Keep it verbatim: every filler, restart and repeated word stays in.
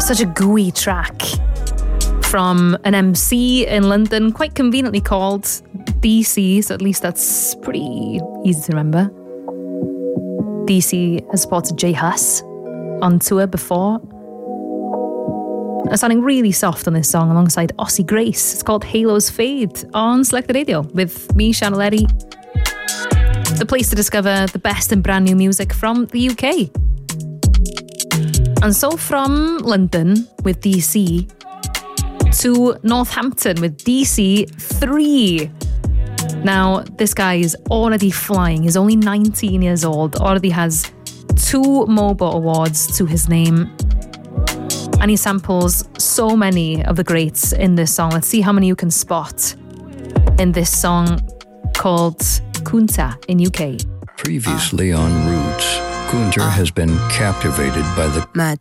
Such a gooey track from an M C in London, quite conveniently called D C, so at least that's pretty easy to remember. D C has supported J Hus on tour before. And sounding really soft on this song alongside Ossie Grace. It's called Halos Fade on Selected Radio with me, Shannon Leddy. The place to discover the best and brand new music from the U K. And so from London with D C to Northampton with D C three. Now, this guy is already flying. He's only nineteen years old, already has two MOBO awards to his name. And he samples so many of the greats in this song. Let's see how many you can spot in this song called Kunta in U K. Previously on Roots, Kunta has been captivated by the Mad